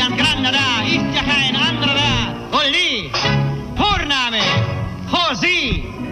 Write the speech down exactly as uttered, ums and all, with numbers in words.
ganz grande da, ist ja kein anderer da. Olli, Vorname, Josi.